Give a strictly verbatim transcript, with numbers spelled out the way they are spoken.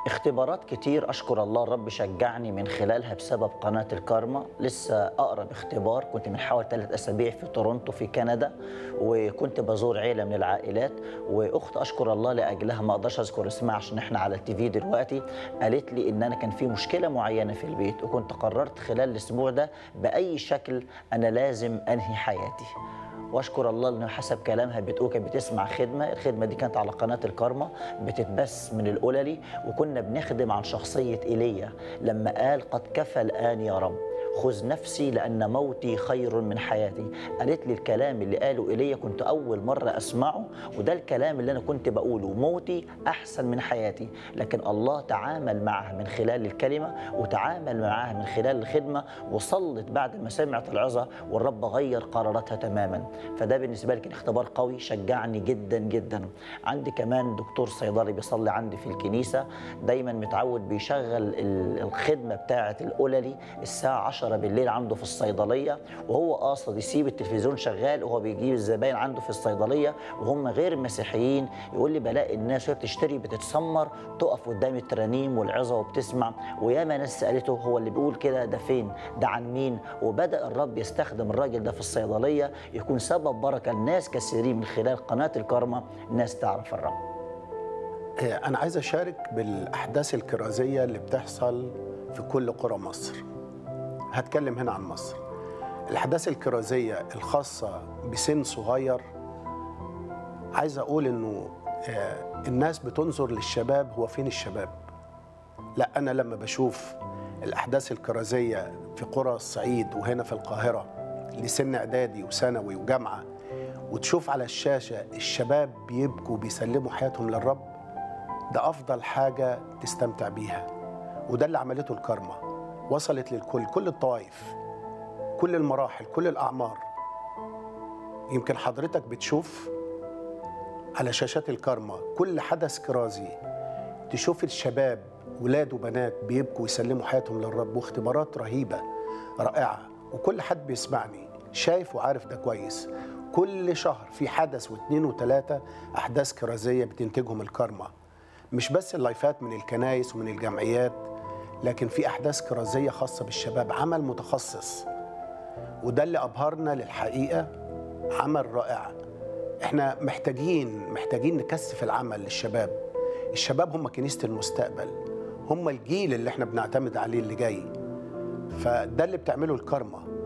اختبارات كتير أشكر الله الرب شجعني من خلالها بسبب قناة الكارما. لسه أقرب اختبار كنت من حوالي ثلاث أسابيع في تورونتو في كندا، وكنت بزور عيلة من العائلات، وأخت أشكر الله لأجلها ما أقدرش أذكر اسمها عشان إحنا على التي في دلوقتي، قالت لي إن أنا كان في مشكلة معينة في البيت، وكنت قررت خلال الأسبوع ده بأي شكل أنا لازم أنهي حياتي. واشكر الله انه حسب كلامها بتقول كانت بتسمع خدمه، الخدمه دي كانت على قناه الكارما بتتبث من القللي، وكنا بنخدم عن شخصيه ايليا لما قال قد كفى الان يا رب خذ نفسي لأن موتي خير من حياتي. قالت لي الكلام اللي قاله إيليا كنت أول مرة أسمعه، وده الكلام اللي أنا كنت بقوله، موتي أحسن من حياتي. لكن الله تعامل معها من خلال الكلمة، وتعامل معها من خلال الخدمة، وصلت بعد ما سمعت العظة والرب غير قراراتها تماما. فده بالنسبة لي كان اختبار قوي شجعني جدا جدا. عندي كمان دكتور صيدلي بيصلي عندي في الكنيسة، دايما متعود بيشغل الخدمة بتاعة القللي الساعة عشرة بالليل عنده في الصيدليه، وهو قاصد يسيب التلفزيون شغال وهو بيجيب الزباين عنده في الصيدليه وهم غير مسيحيين. يقول لي بلاقي الناس وهي بتشتري بتتسمر تقف قدام الترانيم والعظه وبتسمع، وياما ناس سالته هو اللي بيقول كده ده فين؟ ده عن مين؟ وبدا الرب يستخدم الراجل ده في الصيدليه يكون سبب بركه لناس كثيرين من خلال قناه الكارما، ناس تعرف الرب. أنا عايز أشارك بالأحداث الكرازية اللي بتحصل في كل قرى مصر. هتكلم هنا عن مصر. الأحداث الكرازية الخاصة بسن صغير، عايز أقول إنه الناس بتنظر للشباب، هو فين الشباب؟ لا، أنا لما بشوف الأحداث الكرازية في قرى الصعيد وهنا في القاهرة لسن إعدادي وثانوي وجامعة، وتشوف على الشاشة الشباب بيبكوا بيسلموا حياتهم للرب، ده أفضل حاجة تستمتع بيها. وده اللي عملته الكارما، وصلت للكل، كل الطوائف، كل المراحل، كل الأعمار. يمكن حضرتك بتشوف على شاشات الكارما كل حدث كرازي، تشوف الشباب ولاد وبنات بيبكوا ويسلموا حياتهم للرب، واختبارات رهيبة رائعة. وكل حد بيسمعني شايف وعارف ده كويس. كل شهر في حدث واثنين وثلاثة أحداث كرازية بتنتجهم الكارما، مش بس اللايفات من الكنائس ومن الجمعيات، لكن في أحداث كرازية خاصة بالشباب، عمل متخصص. وده اللي أبهرنا للحقيقة، عمل رائع. احنا محتاجين محتاجين نكثف العمل للشباب. الشباب هم كنيسة المستقبل، هم الجيل اللي احنا بنعتمد عليه اللي جاي. فده اللي بتعمله الكارما.